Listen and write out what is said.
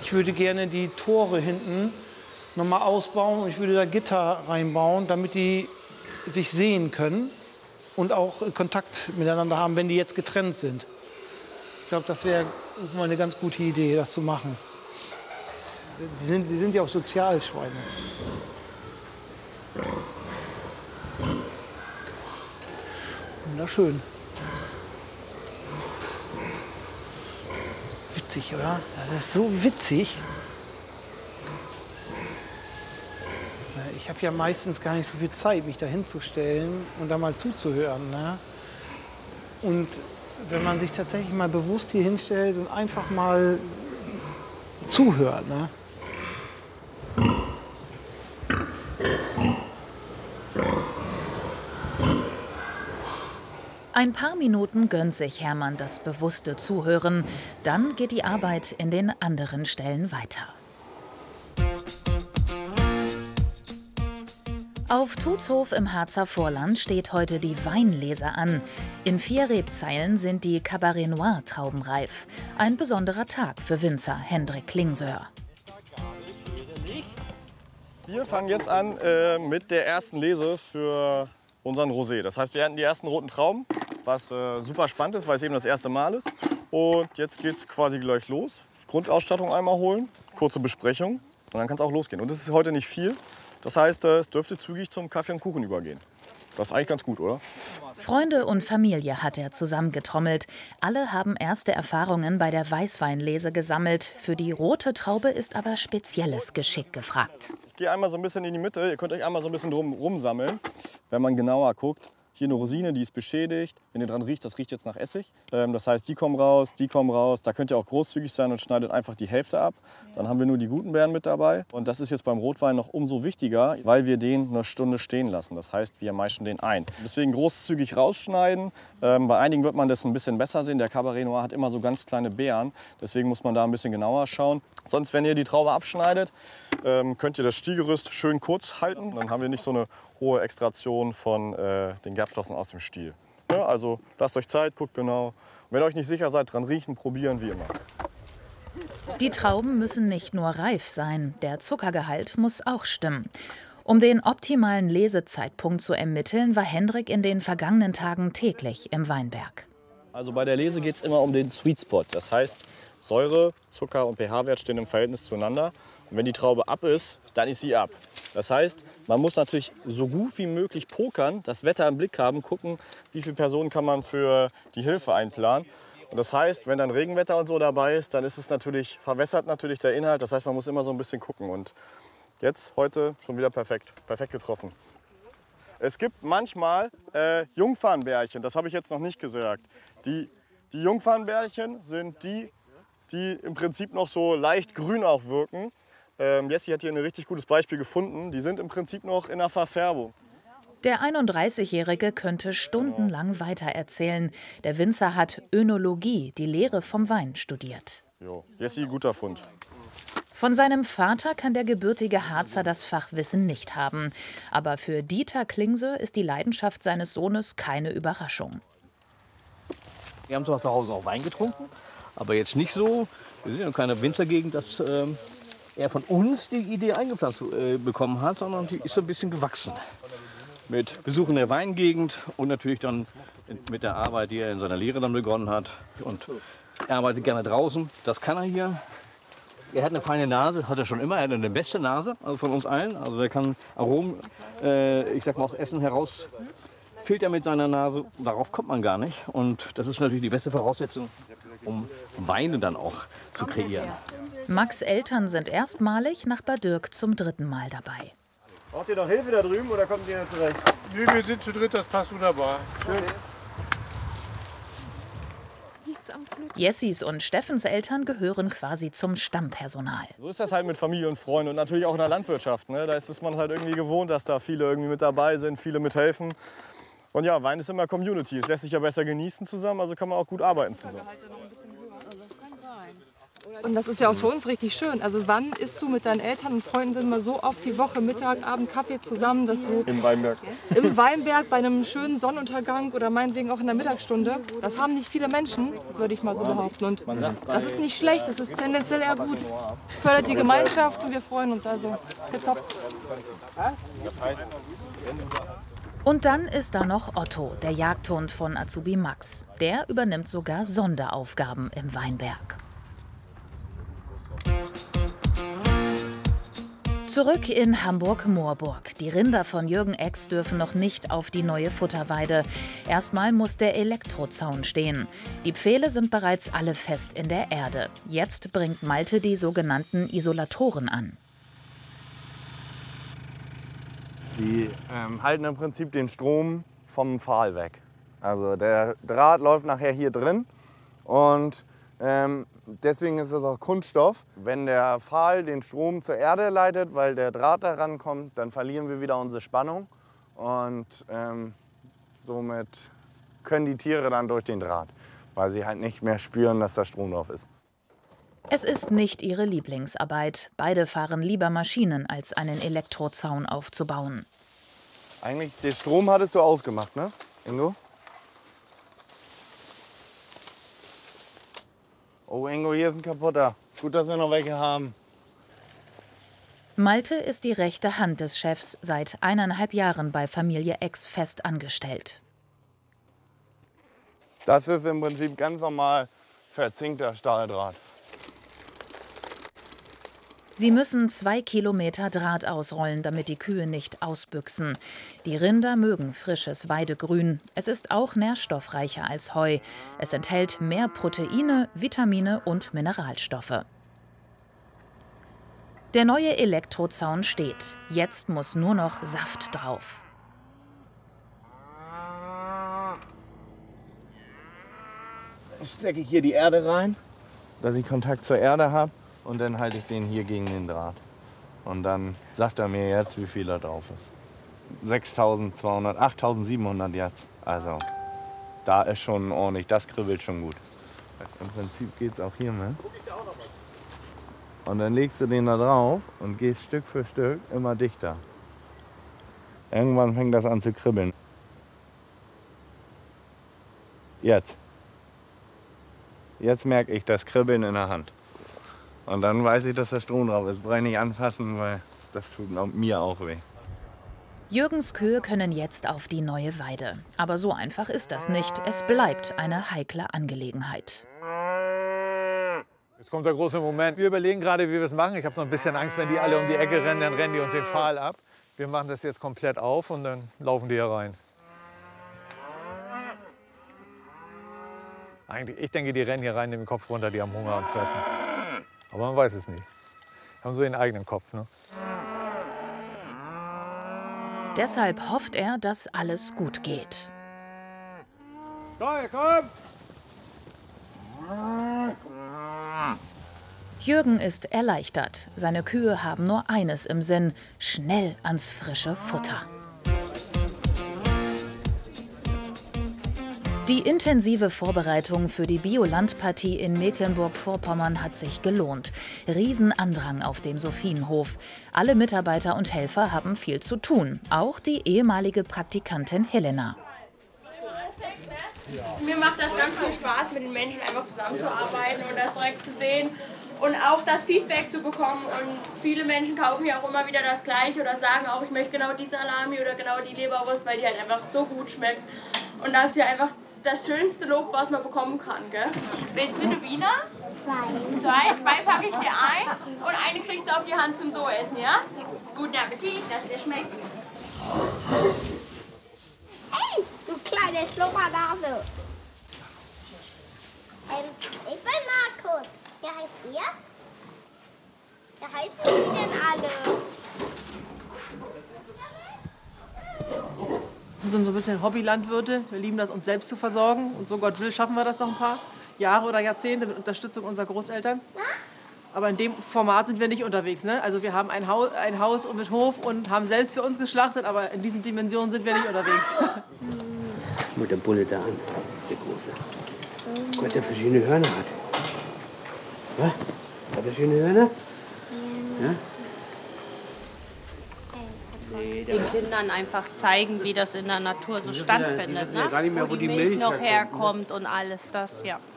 Ich würde gerne die Tore hinten nochmal ausbauen und ich würde da Gitter reinbauen, damit die sich sehen können und auch Kontakt miteinander haben, wenn die jetzt getrennt sind. Ich glaube, das wäre mal eine ganz gute Idee, das zu machen. Sie sind ja auch Sozialschweine. Wunderschön. Witzig, oder? Das ist so witzig. Ich habe ja meistens gar nicht so viel Zeit, mich da hinzustellen und da mal zuzuhören. Ne? Und wenn man sich tatsächlich mal bewusst hier hinstellt und einfach mal zuhört. Ne? Ein paar Minuten gönnt sich Hermann das bewusste Zuhören. Dann geht die Arbeit in den anderen Stellen weiter. Auf Tutzhof im Harzer Vorland steht heute die Weinlese an. In 4 Rebzeilen sind die Cabernet Noir Trauben reif. Ein besonderer Tag für Winzer Hendrik Klingsöhr. Wir fangen jetzt an mit der ersten Lese für unseren Rosé. Das heißt, wir hatten die ersten roten Trauben, was super spannend ist, weil es eben das erste Mal ist. Und jetzt geht es quasi gleich los. Grundausstattung einmal holen, kurze Besprechung und dann kann es auch losgehen. Und es ist heute nicht viel. Das heißt, es dürfte zügig zum Kaffee und Kuchen übergehen. Das ist eigentlich ganz gut, oder? Freunde und Familie hat er zusammengetrommelt. Alle haben erste Erfahrungen bei der Weißweinlese gesammelt. Für die rote Traube ist aber spezielles Geschick gefragt. Ich gehe einmal so ein bisschen in die Mitte. Ihr könnt euch einmal so ein bisschen drum sammeln. Wenn man genauer guckt, hier eine Rosine, die ist beschädigt. Wenn ihr dran riecht, das riecht jetzt nach Essig. Das heißt, die kommen raus, die kommen raus. Da könnt ihr auch großzügig sein und schneidet einfach die Hälfte ab. Dann haben wir nur die guten Beeren mit dabei. Und das ist jetzt beim Rotwein noch umso wichtiger, weil wir den eine Stunde stehen lassen. Das heißt, wir meischen den ein. Deswegen großzügig rausschneiden. Bei einigen wird man das ein bisschen besser sehen. Der Cabernet Noir hat immer so ganz kleine Beeren. Deswegen muss man da ein bisschen genauer schauen. Sonst, wenn ihr die Traube abschneidet, könnt ihr das Stielgerüst schön kurz halten. Dann haben wir nicht so eine hohe Extraktion von den Gerbstoffen aus dem Stiel. Ja, also lasst euch Zeit, guckt genau. Und wenn ihr euch nicht sicher seid, dran riechen, probieren wie immer. Die Trauben müssen nicht nur reif sein, der Zuckergehalt muss auch stimmen. Um den optimalen Lesezeitpunkt zu ermitteln, war Hendrik in den vergangenen Tagen täglich im Weinberg. Also bei der Lese geht es immer um den Sweet Spot. Das heißt, Säure, Zucker und pH-Wert stehen im Verhältnis zueinander. Und wenn die Traube ab ist, dann ist sie ab. Das heißt, man muss natürlich so gut wie möglich pokern, das Wetter im Blick haben, gucken, wie viele Personen kann man für die Hilfe einplanen. Und das heißt, wenn dann Regenwetter und so dabei ist, dann ist es natürlich, verwässert natürlich der Inhalt. Das heißt, man muss immer so ein bisschen gucken. Und jetzt, heute, schon wieder perfekt. Perfekt getroffen. Es gibt manchmal Jungfarnbärchen, das habe ich jetzt noch nicht gesagt. Die Jungfarnbärchen sind die im Prinzip noch so leicht grün auch wirken. Jessie hat hier ein richtig gutes Beispiel gefunden. Die sind im Prinzip noch in der Verfärbung. Der 31-Jährige könnte stundenlang weitererzählen. Der Winzer hat Önologie, die Lehre vom Wein, studiert. Jo, Jessie, guter Fund. Von seinem Vater kann der gebürtige Harzer das Fachwissen nicht haben. Aber für Dieter Klingsöhr ist die Leidenschaft seines Sohnes keine Überraschung. Wir haben zwar zu Hause auch Wein getrunken, aber jetzt nicht so. Wir sind ja keine Winzergegend, dass er von uns die Idee eingepflanzt bekommen hat, sondern die ist so ein bisschen gewachsen. Mit Besuchen der Weingegend und natürlich dann mit der Arbeit, die er in seiner Lehre dann begonnen hat. Und er arbeitet gerne draußen, das kann er hier. Er hat eine feine Nase, hat er schon immer. Er hat eine beste Nase, also von uns allen. Also der kann Aromen, ich sag mal, aus Essen heraus filtern mit seiner Nase. Darauf kommt man gar nicht. Und das ist natürlich die beste Voraussetzung, um Weine dann auch zu kreieren. Max' Eltern sind erstmalig, Nachbar Dirk zum 3. Mal dabei. Braucht ihr noch Hilfe da drüben oder kommt ihr zurecht? Nee, wir sind zu dritt, das passt wunderbar. Schön. Jessis und Steffens Eltern gehören quasi zum Stammpersonal. So ist das halt mit Familie und Freunden und natürlich auch in der Landwirtschaft. Ne? Da ist man halt irgendwie gewohnt, dass da viele irgendwie mit dabei sind, viele mithelfen. Und ja, Wein ist immer Community. Es lässt sich ja besser genießen zusammen, also kann man auch gut arbeiten zusammen. Und das ist ja auch für uns richtig schön. Also wann isst du mit deinen Eltern und Freunden mal so oft die Woche, Mittag, Abend, Kaffee zusammen, dass du Im Weinberg. im Weinberg bei einem schönen Sonnenuntergang oder meinetwegen auch in der Mittagsstunde, das haben nicht viele Menschen, würde ich mal so behaupten. Und das ist nicht schlecht, das ist tendenziell eher gut. Fördert die Gemeinschaft und wir freuen uns also. Tipptopp. Und dann ist da noch Otto, der Jagdhund von Azubi Max. Der übernimmt sogar Sonderaufgaben im Weinberg. Zurück in Hamburg-Moorburg. Die Rinder von Jürgen Ex dürfen noch nicht auf die neue Futterweide. Erstmal muss der Elektrozaun stehen. Die Pfähle sind bereits alle fest in der Erde. Jetzt bringt Malte die sogenannten Isolatoren an. Die halten im Prinzip den Strom vom Pfahl weg. Also der Draht läuft nachher hier drin und deswegen ist es auch Kunststoff. Wenn der Pfahl den Strom zur Erde leitet, weil der Draht da rankommt, dann verlieren wir wieder unsere Spannung und somit können die Tiere dann durch den Draht, weil sie halt nicht mehr spüren, dass da Strom drauf ist. Es ist nicht ihre Lieblingsarbeit. Beide fahren lieber Maschinen, als einen Elektrozaun aufzubauen. Eigentlich, den Strom hattest du ausgemacht, ne, Ingo? Oh, Ingo, hier ist ein kaputter. Gut, dass wir noch welche haben. Malte ist die rechte Hand des Chefs, seit 1,5 Jahren bei Familie Ex fest angestellt. Das ist im Prinzip ganz normal verzinkter Stahldraht. Sie müssen 2 Kilometer Draht ausrollen, damit die Kühe nicht ausbüchsen. Die Rinder mögen frisches Weidegrün. Es ist auch nährstoffreicher als Heu. Es enthält mehr Proteine, Vitamine und Mineralstoffe. Der neue Elektrozaun steht. Jetzt muss nur noch Saft drauf. Ich stecke hier die Erde rein, dass ich Kontakt zur Erde habe. Und dann halte ich den hier gegen den Draht. Und dann sagt er mir jetzt, wie viel da drauf ist. 6.200, 8.700 jetzt. Also da ist schon ordentlich, das kribbelt schon gut. Im Prinzip geht es auch hier mit. Und dann legst du den da drauf und gehst Stück für Stück immer dichter. Irgendwann fängt das an zu kribbeln. Jetzt. Jetzt merke ich das Kribbeln in der Hand. Und dann weiß ich, dass da Strom drauf ist. Brauche ich nicht anfassen, weil das tut mir auch weh. Jürgens Kühe können jetzt auf die neue Weide. Aber so einfach ist das nicht. Es bleibt eine heikle Angelegenheit. Jetzt kommt der große Moment. Wir überlegen gerade, wie wir es machen. Ich habe so ein bisschen Angst, wenn die alle um die Ecke rennen, dann rennen die uns den Pfahl ab. Wir machen das jetzt komplett auf und dann laufen die hier rein. Eigentlich, ich denke, die rennen hier rein, nehmen den Kopf runter, die haben Hunger und fressen. Aber man weiß es nicht. Haben so ihren eigenen Kopf, ne? Deshalb hofft er, dass alles gut geht. Komm! Jürgen ist erleichtert. Seine Kühe haben nur eines im Sinn: schnell ans frische Futter. Die intensive Vorbereitung für die Biolandpartie in Mecklenburg-Vorpommern hat sich gelohnt. Riesenandrang auf dem Sophienhof. Alle Mitarbeiter und Helfer haben viel zu tun. Auch die ehemalige Praktikantin Helena. Mir macht das ganz viel Spaß, mit den Menschen einfach zusammenzuarbeiten und das direkt zu sehen und auch das Feedback zu bekommen. Und viele Menschen kaufen ja auch immer wieder das Gleiche oder sagen auch, ich möchte genau die Salami oder genau die Leberwurst, weil die halt einfach so gut schmeckt. Und das ist ja einfach das schönste Lob, was man bekommen kann, gell? Willst du eine Wiener? Zwei packe ich dir ein und eine kriegst du auf die Hand zum So-Essen, ja? Guten Appetit, dass es dir schmeckt. Hey, du kleine Schlummernase. Ich bin Markus. Wie heißt ihr? Wie heißen die denn alle? Wir sind so ein bisschen Hobbylandwirte. Wir lieben das, uns selbst zu versorgen. Und so Gott will, schaffen wir das noch ein paar Jahre oder Jahrzehnte mit Unterstützung unserer Großeltern. Aber in dem Format sind wir nicht unterwegs. Ne? Also wir haben ein Haus mit Hof und haben selbst für uns geschlachtet, aber in diesen Dimensionen sind wir nicht unterwegs. Mit der Bulle da an, der Große. Weil der verschiedene Hörner hat. Was? Hat er schöne Hörner? Ja? Den Kindern einfach zeigen, wie das in der Natur so stattfindet. Ja gar nicht mehr, wo die Milch noch herkommt und alles das, ja.